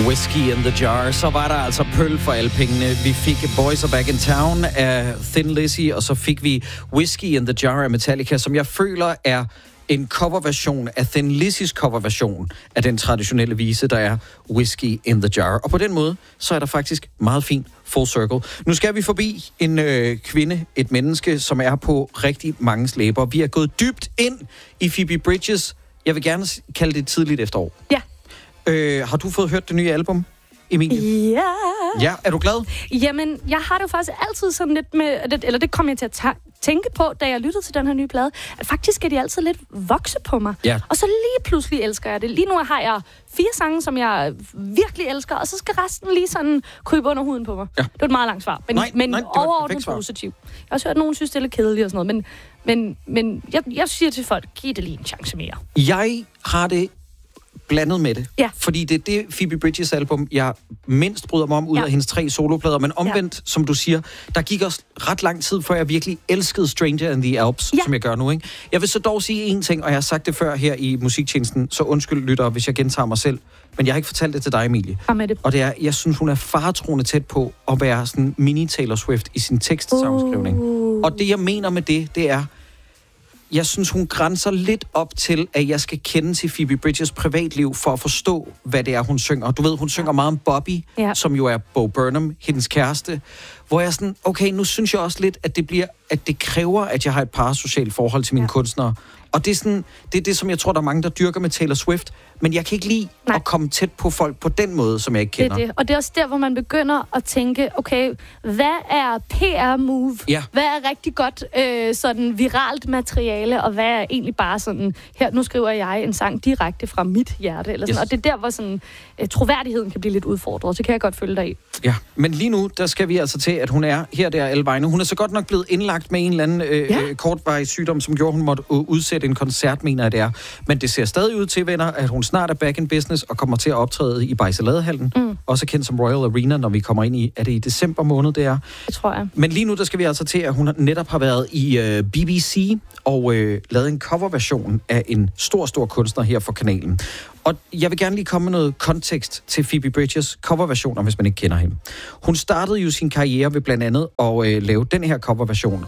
Whiskey in the Jar. Så var der altså pøl for alle pengene. Vi fik Boys Are Back in Town af Thin Lizzy, og så fik vi Whiskey in the Jar af Metallica, som jeg føler er en coverversion af Thin Lizzys coverversion af den traditionelle vise, der er Whiskey in the Jar. Og på den måde, så er der faktisk meget fint full circle. Nu skal vi forbi en kvinde, et menneske, som er på rigtig mange slæber. Vi er gået dybt ind i Phoebe Bridgers, jeg vil gerne kalde det tidligt efterår. Ja. Har du fået hørt det nye album, Emilie? Ja. Ja, er du glad? Jamen, jeg har det jo faktisk altid sådan lidt med, eller det kom jeg til at tænke på, da jeg lyttede til den her nye plade, at faktisk skal de altid lidt vokse på mig. Ja. Og så lige pludselig elsker jeg det. Lige nu har jeg 4 sange, som jeg virkelig elsker, og så skal resten lige sådan krybe under huden på mig. Ja. Det var et meget langt svar, men overordnet positivt. Jeg har også hørt, at nogen synes, det er lidt kedeligt og sådan noget, men jeg siger til folk, giv det lige en chance mere. Jeg har det blandet med det. Ja. Fordi det er det Phoebe Bridgers album, jeg mindst bryder mig om ud af hendes 3 soloplader. Men omvendt, som du siger, der gik også ret lang tid, før jeg virkelig elskede Stranger in the Alps, som jeg gør nu. Ikke? Jeg vil så dog sige en ting, og jeg har sagt det før her i musiktjenesten, så undskyld lyttere, hvis jeg gentager mig selv. Men jeg har ikke fortalt det til dig, Emilie. Og det er, jeg synes, hun er faretroende tæt på at være sådan mini-Taylor Swift i sin tekstsangskrivning. Og det, jeg mener med det er, jeg synes, hun grænser lidt op til, at jeg skal kende til Phoebe Bridgers privatliv for at forstå, hvad det er, hun synger. Du ved, hun synger meget om Bobby, som jo er Bo Burnham, hendes kæreste. Hvor jeg sådan, okay, nu synes jeg også lidt, at det kræver, at jeg har et parasocialt forhold til mine kunstnere. Og det er sådan, det er det, som jeg tror, der er mange, der dyrker med Taylor Swift. Men jeg kan ikke lide at komme tæt på folk på den måde, som jeg ikke kender. Det er det. Og det er også der, hvor man begynder at tænke, okay, hvad er PR-move? Ja. Hvad er rigtig godt sådan viralt materiale, og hvad er egentlig bare sådan, her, nu skriver jeg en sang direkte fra mit hjerte, eller sådan. Og det er der, hvor sådan, troværdigheden kan blive lidt udfordret. Så kan jeg godt følge dig i. Ja, men lige nu, der skal vi altså til, at hun er her der alle vegne. Hun er så godt nok blevet indlagt med en eller anden kortvarig sygdom, som gjorde, hun måtte udsætte en koncert, mener jeg det er. Men det ser stadig ud til, venner, at hun snart er back in business og kommer til at optræde i Bajseladehallen. Også kendt som Royal Arena, når vi kommer ind i, er det i december måned, det er? Det tror jeg. Men lige nu, der skal vi altså til, at hun netop har været i BBC og lavet en coverversion af en stor kunstner her for kanalen. Og jeg vil gerne lige komme med noget kontekst til Phoebe Bridgers coverversioner, hvis man ikke kender hende. Hun startede jo sin karriere ved blandt andet at lave den her coverversion.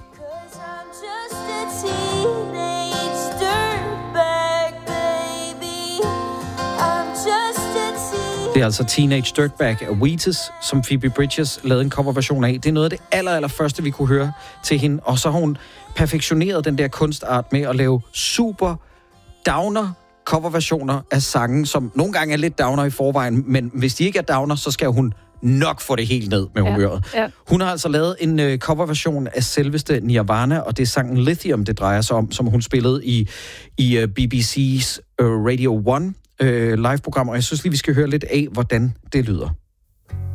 Det er altså Teenage Dirtbag af Wheatus, som Phoebe Bridgers lavede en coverversion af. Det er noget af det allerførste, vi kunne høre til hende. Og så har hun perfektioneret den der kunstart med at lave super downer coverversioner af sange, som nogle gange er lidt downer i forvejen, men hvis de ikke er downer, så skal hun nok få det helt ned med humøret. Ja. Hun har altså lavet en coverversion af selveste Nirvana, og det er sangen Lithium, det drejer sig om, som hun spillede i BBC's Radio 1 live-program, og jeg synes lige, vi skal høre lidt af, hvordan det lyder.